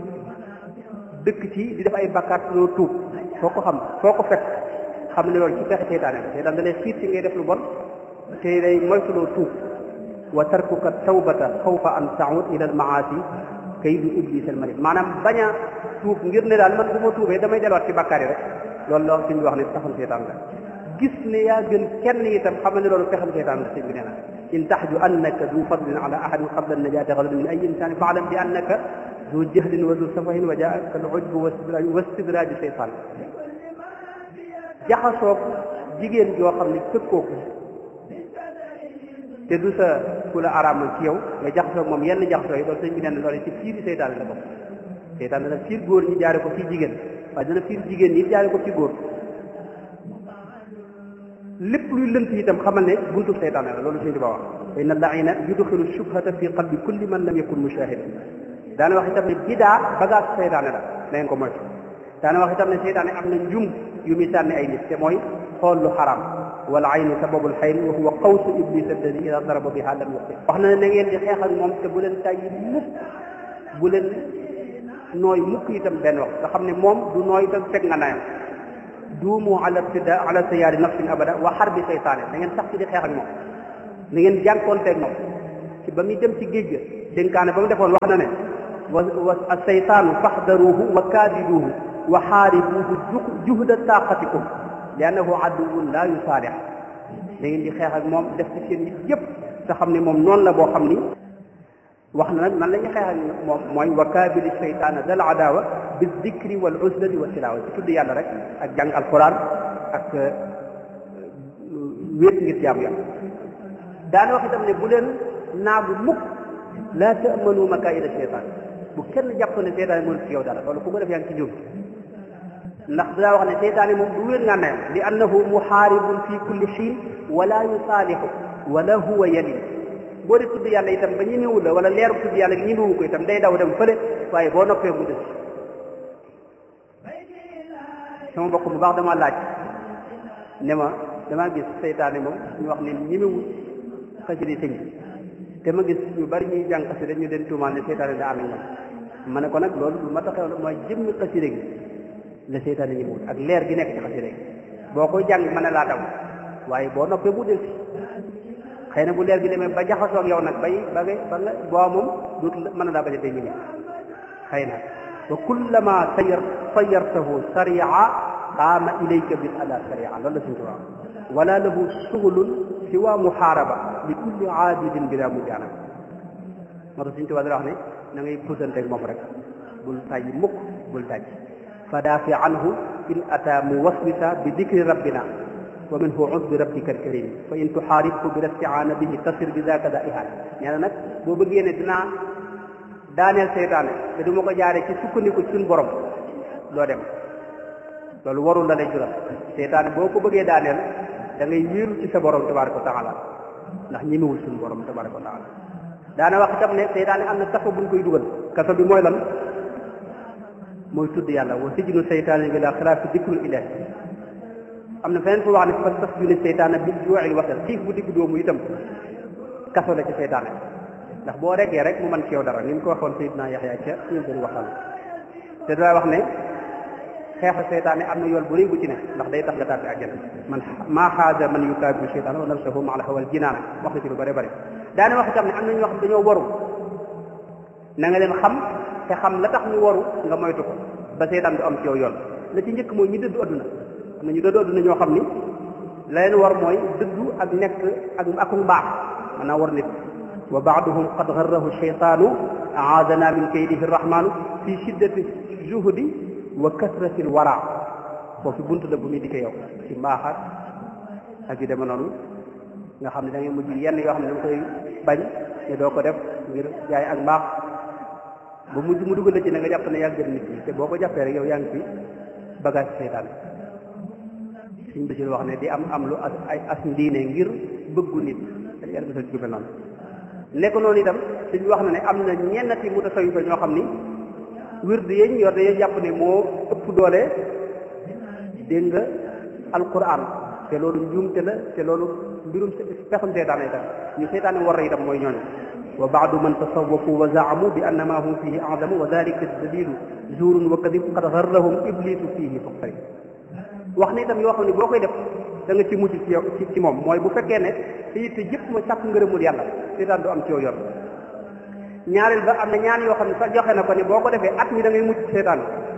dëkk ci di def ay bakkaat loo tuub foo ko xam foo ko fekk xam ne loolu ci pexe seytaane la seytaan da lay xiir ci ngay def lu bon te day moytuloo tuub wa tarkuka tawbata xawfa an taud ila al maasi kaydu iblis al marid maanaam bañ a tuub ngir ne daal man bu ma tuubee damay delluwaat ci bàkkaar yi rek loolu la suñ bi wax ne taxam seytaan la gis ne yaa gën kenn itam xam ne loolu pexam seytaan la suñ bi nee na in taxju annaka du fadlin ala ahadin qabla najaati xaladin min ay insani faalam bi annaka du jahlin wa du safahin wa jaaka al ujbu wa stidraji seytaan jaxasoog jigéen joo xam ne tëkkoo ko te du sa ku la araamal ci yow nga jaxasoog moom yenn jaxasoo yi loolu sëñ bi nee na loolu ci fiiri seytaan la bokk seytaan dana fiir góor ñi jaare ko ci jigéen waaye dana fiir jigéen ñi jaare ko ci góor lépp luy lënt itam xamal ne buntu seytaan la loolu sëñ bi ba wax fa inna laina yudxilu shubhata fi qalbi kulli man lam yakun mushahidan daana wax itam ne bidaa bagage seytaane la na ngeen ko moytu daana wax itam ne seytaane am na njum yu muy sànni ay nit te mooy xool lu xaram wal aynu sababul xayr wa huwa qawsu iblis alladi ida daraba biha lam yuqti wax na ne na ngeen di xeex ak moom te bu leen tàyyi mukk bu leen nooy mukk itam benn wax nga xam ne moom du nooy itam fekk nga nayam duumu ala siyaari nafsin abada wa xarbi seytaane da ngeen sax ci di xeex ak moom da ngeen jànkoonteeg moom ci ba muy dem ci géej ga dénkaane ba mu defoon wax na ne wa seytaanu faxdaruuhu wa kaabiduuhu wa xaaribuuhu juhda taaqatikum li annahu aduwun laa yusaalix da ngeen di xeex ak moom def ci seen nit yëpp te xam ne moom noonu la boo xam ni wax na nag nan la ñuy xeex ak moom mooy wa kaabili seytaana dal adaawa bi dikri wal uslati wa tilaawa ci tudd yàlla rek ak jàng alquran ak wéet ngir jaamu yàlla daana wax itam ne bu leen naagu mukk laa ta'manu makaayida seytaan bu kenn jàpp ne seytaane mënul ci yow dara loolu ku ko def yaa ngi ci jóg ndax daa wax ne seytaane moom du wér ngànnaayam li annahu muxaaribun fi kulli xiin wala yusaalixu wala huwa yalin boo dee tudd yàlla itam ba ñemewul la wala leeru tudd yàlla gi ñemewu ko itam day daw dem fële waaye boo noppee mu des sama mbokk bu baax dama laaj ne ma damaa gis seytaane moom ñu wax ne ñemewul xasida sëñ bi te ma gis ñu bari ñuy jàng xasida ñu leen tuumaal ne seytaane daa am ak ñoom ma ne ko nag loolu lu ma taxaw mooy jëmmi xasida gi la seytaane ñemewul ak leer gi nekk ci xasida gi boo koy jàng mën na laa daw waaye boo noppee mu des xëy na bu leer gi demee ba jaxasoo ak yow nag ba nga boo moom duut mën na laa bañ a tey minute xëy na wa kullama sayartahu saria qaama ilayka bil ada saria loolu la suñ ko wax wala lahu suglun siwa muxaaraba li kulli aabidin bila mujaanaba moo tax suñ ko wax dara wax ne na ngay puusanteeg moom rek bul tàyyi mukk bul daj fa daafi anhu in ata muwaswisa bi dikri rabbina wa minhu uzbi rabbika alkarim fa in tuxaaribhu bi istiaana bihi tasir bi zaaka da ihaan nee na nag boo bëggee ne dinaa daaneel seytaane te du ma ko jaaree ci sukkandiku ci suñu borom doo dem loolu warul la lay jural seytaane boo ko bëggee daaneel da ngay wéeru ci sa borom tabaraka wa taala ndax ñemewul suñu borom tabaraka wa taala daana wax itam ne seytaane am na kaso buñ koy dugal kaso bi mooy lan mooy tudd yàlla wa sijnu seytaane bi la xilaafi dikrul ilahi am na feneen fu wax ne fa tasjuni seytaane bil juu'il wasal xiif bu digg doomu itam kaso la ci seytaane ndax boo reggee rek mu mën ci yow dara ni mu ko waxoon Seydina Yaxya ca ñu gën waxal te daa wax ne xeexa seytaane am na yool bu rëy bu ci ne ndax day tax nga tàbbi àjjana man maa xaaja man yukaabiru seytaane wa nafsahu ma al hawal jinaan wax na ci lu bëri bëri daane wax itam ne am na ñoo xam dañoo waru na nga leen xam te xam la tax ñu waru nga moytu ko ba seytaan du am ci yow yoon la ci njëkk mooy ñi dëddu adduna am na ñu dëddu adduna ñoo xam ni la leen war mooy dëddu ak nekk ak mbaax mën naa war nit wa baaduhum qad garrahu sheytaanu aadana min kaydihi rahmaanu fi shiddati zuhdi wa kasrati lwara foofu bunt la bu muy dikkee yow ci mbaaxaat ak yu deme noonu nga xam ne da ngay mujj yenn yoo xam ne da nga koy bañ te doo ko def ngir jaay ak mbaax ba mujj mu dugal la ci ne nga jàpp ne yaa gën nit ñi te boo ko jàppee rek yow yaa ngi fi bagage seytaan suñ bi wax ne di am lu as ndiine ngir bëggu nit dañu yar gisal ci mel noonu nekk noonu itam suñ wax na ne am na ñennati mutasawifa ñoo xam ni wird yeñ yor dañoo jàpp ne moo ëpp doole dégg nga alquran te loolu njuumte la te loolu mbirum pexum seytaane itam ñu seytaane war a itam mooy ñooñu wa baadu man tasawwafu wa zaamu bi anna ma hum fihi a'zamu wa dalika dalilu zuurun wa kadib qad garrahum iblisu fihi faqtari wax ne itam yoo xam ne boo koy def da nga ci mucc ci yow ci moom mooy bu fekkee ne te it yëpp ma sàkk ngërëmul yàlla seytaan du am ci yow yoon ñaareel ba am na ñaan yoo xam ne sax joxe na ko ne boo ko defee at mi da ngay mucc seytaan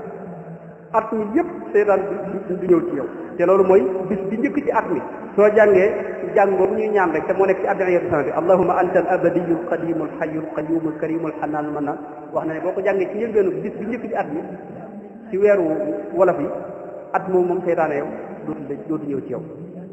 at mi yëpp seytaan du ñëw ci yow te loolu mooy bis bi njëkk ci at mi soo jàngee jàng boobu ñuy ñaan rek te moo nekk ci addiyaatu sana bi allahumma anta al abadiyu al qadimu al hayyu al qayyumu al karimu al xanaan al manaan wax na ne boo ko jàngee ci njëlbeenu bis bi njëkk ci at mi ci weeru wolof yi at moom seytaane yow dootu ñëw ci yow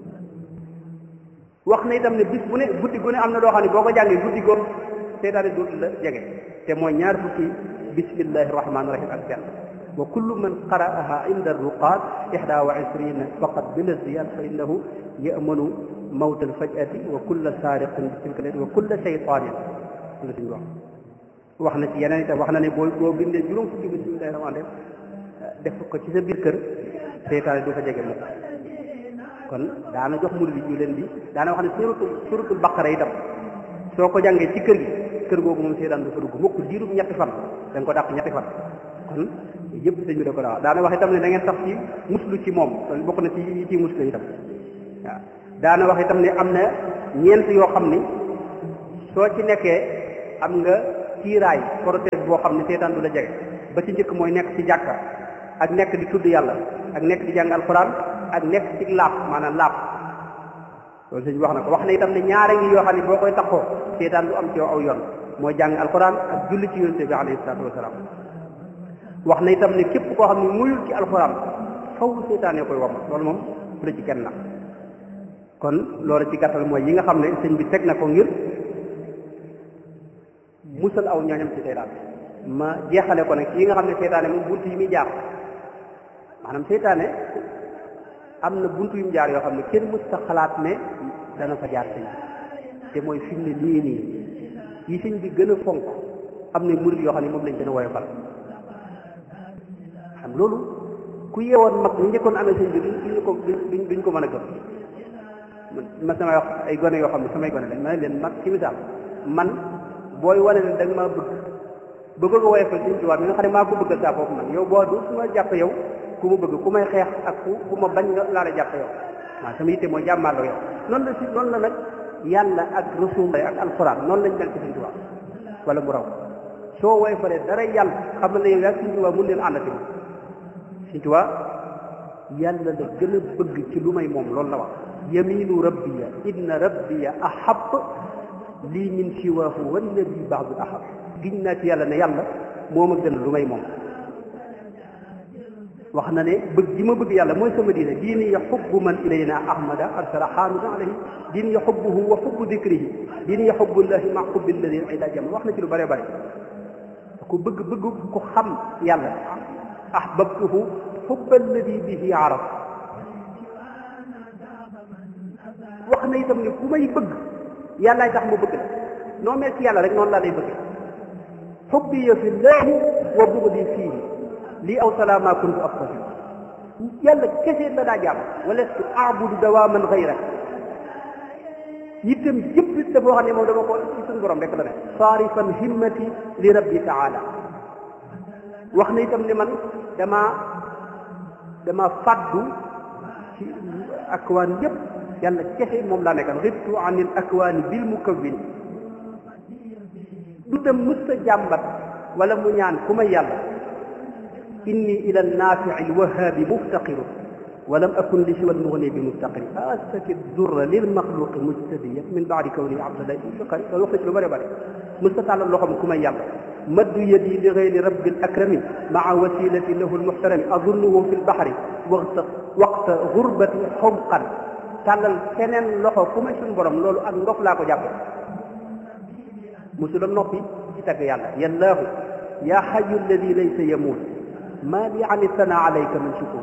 wax na itam ne bis bu ne guddi gu ne am na loo xam ne boo ko jàngee guddi goon seytaane dootu la jege te mooy ñaar fukki bismillahi rahmaani rahim ak benn wa kullu man qara'aha inda ruqaat 21 faqat bila ziyad fa innahu ya'manu mawt al-faj'ati wa kulla saariqin bi tilka layla wa kulla shaytaanin la suñu wax na ci yeneen itam wax na ne boo bindee juróom fukki bismillahi rahmaani rahim def ko ci sa biir kër seytaane du fa jege mukk kon daana jox murid yi ñu leen di daana wax ne suratul baqara itam soo ko jàngee ci kër gi kër googu moom seytaan du fa dugg mukk diirub ñetti fan da nga ko dàq ñetti fan kon yëpp sëñ bi da ko daa daana wax itam ne da ngeen sax ci muslu ci moom loolu bokk na ci muslu itam waaw daana wax itam ne am na ñeent yoo xam ni soo ci nekkee am nga kiiraay protège boo xam ne seetaan du la jege ba ci njëkk mooy nekk ci jàkka ak nekk di tudd yàlla ak nekk di jàng alquran ak nekk ci laab maanaam laab loolu sëñ bi wax na ko wax na itam ne ñaare ngi yoo xam ne boo koy taxoo seetaan du am ci yow aw yoon mooy jàng alquran ak julli ci yonente bi alayhi salaatu wasalaam wax na itam ne képp koo xam ne muyul ci alquran faw seetaanee koy wam loolu moom bu la ci kenn na kon loolu ci gàttal mooy yi nga xam ne sëñ bi teg na ko ngir musal aw ñooñam ci seytaan ma jeexale ko nag yi nga xam ne seytaane moom bunt yi muy jaar maanaam seytaane am na bunt yu mu jaar yoo xam ne kenn mës ta xalaat ne dana fa jaar sëñ bi te mooy fi mu ne nii yi sëñ bi gën a fonk am na murid yoo xam ne moom lañ gën a woyofal xam loolu ku yeewoon mag ñu njëkkoon amee sëñ bi duñ ko mën a gëm ma samay wax ay gone yoo xam ne samay gone lañ ma ne leen mag ci misaal man booy wane ne da nga maa bëgg nga woyofal sëñ Tuubaa mi nga xam ne maa ko bëggal saa foofu man yow boo du su ma jàpp yow ku ma bëgg ku may xeex ak ku ma bañ nga laa la jàpp yow waaw sama yitte mooy jàmmaarloo yow noonu la nag yàlla ak rasul ak alquran noonu lañ mel ci sëñ Tuubaa wala mu raw soo woyofalee dara yàlla xam na ne yow yaa sëñ Tuubaa mun leen àndati moom sëñ Tuubaa yàlla la gën a bëgg ci lu may moom loolu la wax yaminu rabbiya inna rabbiya ahab lii min siwaahu walladi baadu ahab giñ naa ci yàlla ne yàlla moo ma gën lu may moom wax na ne bëgg gi ma bëgg yàlla mooy sama diine diini ya xubbu man ilayna ahmada arsala xaamida alayhi diini ya xubbuhu wa xubbu dikrihi diini ya xubbullahi ma xubbi alladi ila jam wax na ci lu bare bare ku bëgg ku xam yàlla ahbabtuhu xubba alladi bihi araf wax na itam ne ku may bëgg yàllaay tax ma bëgg la noo mel ci yàlla rek noonu laa lay bëgg xubbiya fi llahi wa bugdi fiihi lii aw salaama kuntu afqahu yàlla kese la daa jàmm wala su aabudu dawaaman xayra itam yëpp dafa wax ne moom dama ko ci suñu borom rek la ne saarifan himmati li rabbi taala wax na itam ne man dama faddu ci akwaan yëpp yàlla kese moom laa nekkal ribtu anil akwaani bil mukawwin du dem musta jàmbat wala mu ñaan ku may yàlla inni ila naafici alwahaabi muftaqiru walam akun li siwa almugni bi muftaqiri astaki durra lilmaxluqi mujtadiya min baadi kawni abdalahi fiqari loolu wax na ci lu bëri bëri musta tàllal loxoom ku may yàlla maddu yadi li gayri rabbi alakrami maa wasilati lahu almuxtarami azunnuhu fi lbaxri waqta gurbati xomqan tàllal keneen loxo ku may suñu borom loolu ak ndof laa ko jàppe musula noppi ci tagg yàlla yallaahu yaa xayu alladi laysa yamuut maa li an sana alayka min sukut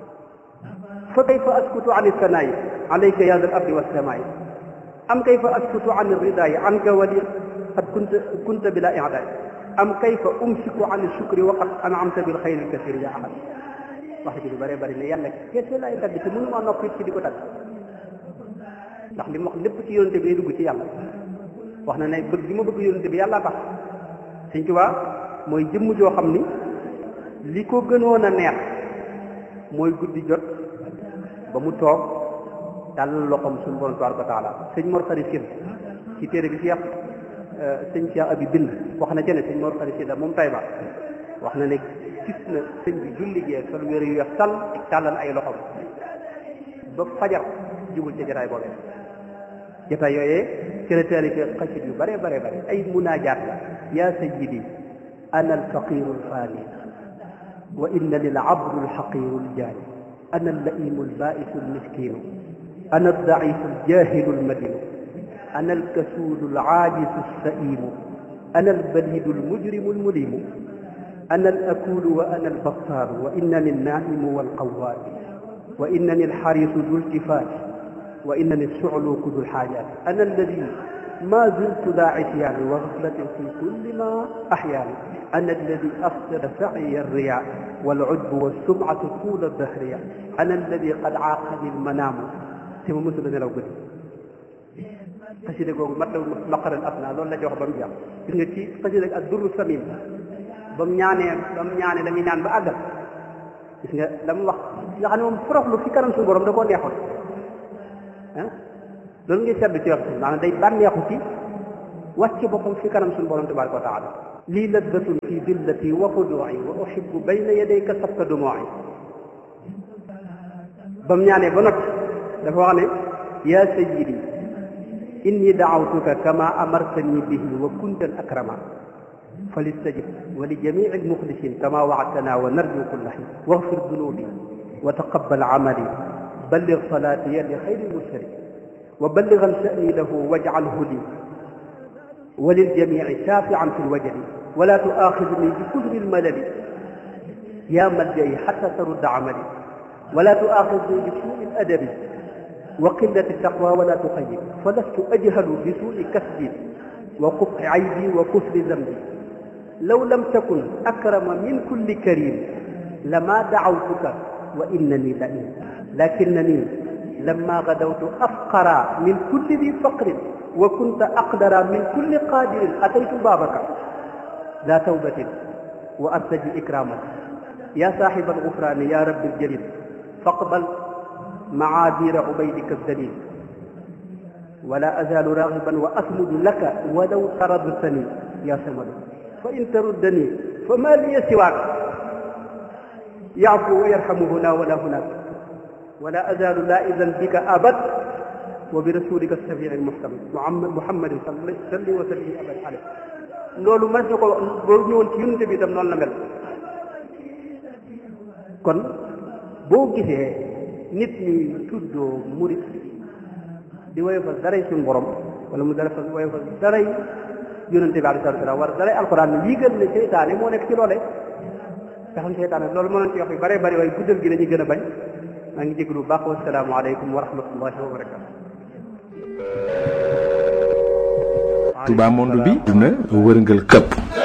fa kayfa askutu an sanaayi alayka ya dal ardi wassamaayi am kayfa askutu an ridaayi anka wali qad kunta bila i'daay am kayfa umsiku an shukri wa qad an'amta bil xayri kasir ya ahad wax ci lu bëree bëri ne yàlla kese laay tagg te mënuma noppi ci di ko tagg ndax li mu wax lépp ci yonente bi dugg ci yàlla wax na ne bëgg gi ma bëgg yonente bi yàlla tax Sëñ Tuubaa mooy jëmm joo xam ni li ko gënoon a neex mooy guddi jot ba mu toog tàllal loxoom suñu borom tabaaraka wa taala sëñ Mor Xari Sil ci téere bi Cheikh sëñ Cheikh Abi bind wax na ci ne sëñ Mor Xari Sil moom Tayba wax na ne gis na sëñ bi julli gee sol wéer yu weex sal ak tàllal ay loxoom ba fajar jugul ca jataay boobee jataay yooyee ci la taalifee xasit yu bare bare bare ay munaajaat la yaa sayyidi ana alfaqiru alfaani wa inna lil abdu alxaqiru aljaani ana allaimu albaisu almiskinu ana aldaifu aljahilu almadinu ana alkasuulu alaajisu alsaimu ana albalidu almujrimu almulimu ana alakulu wa ana albattaaru wa innani alnaimu walqawaaru wa innani alxarisu du iltifaati wa innani alsucluuku du lxaajaati ana alladi ما زلت ذا عصيان وغفلة في كل ما أحياني أنا الذي أفسد سعي الرياء والعجب والسمعة طول الدهر أنا الذي قد عاقني المنام سيما مسلم لو قلت قصيدة قوم مطلب مقر الأفنى لولا جوح بمجا إذن كي قصيدة الدر السمين ba mu ñaanee la muy ñaan ba àggal gis nga la mu wax nga xam ne moom foroxlu fi kanam suñu borom da koo neexoon ah loolu ngay seetlu ci wax maanaam day bànneexu ci wàcc boppam fi kanam suñu borom tabaraka wa taala lii laddatun fi dillati wa xuduu'i wa uhibbu bayna yadayka sabka dumuu'i ba mu ñaanee ba noppi dafa wax ne yaa sayyidi inni da'awtuka kama amartani bihi wa kunta al akrama فليستجب ولجميع المخلصين كما وعدتنا ونرجو كل حين واغفر ذنوبي وتقبل عملي بلغ صلاتي لخير المرسلين وبلغا شأني له واجعله لي وللجميع شافعا في الوجل ولا تؤاخذني بكثر الملل يا ملجئي حتى ترد عملي ولا تؤاخذني بسوء الأدب وقلة التقوى ولا تخيب فلست أجهل بسوء كسبي وقبح عيبي وكثر ذنبي لو لم تكن أكرم من كل كريم لما دعوتك وإنني لئيم لكنني لما غدوت أفقر من كل ذي فقر وكنت أقدر من كل قادر أتيت بابك ذا توبة وأرتجي إكرامك يا صاحب الغفران يا رب الجليل فاقبل معاذير عبيدك الذليل ولا أزال راغبا وأثمد لك ولو طردتني يا صمد فإن تردني فما لي سواك يعفو ويرحم هنا ولا هناك ولا أزال لائذا بك أبد وبرسولك الشفيع المحكم محمد صلى الله عليه وسلم أبد عليه loolu mas na ko boo ñëwoon ci yunte bi itam noonu la mel kon boo gisee nit ñi tuddoo murit di woyofal daray suñu borom wala mu dara woyofal daray yonente bi alayhi salaatu wa salaam war daray alquran ne yéegal ne seytaane moo nekk ci loole nga xam seytaane loolu mënoon ci wax yu bare bari waaye guddal gi dañuy gën a bañ maa ngi jégalu bu baax wa salaamu aleykum wa rahmatullahi wa barakatu Touba monde bi dina wërngal këpp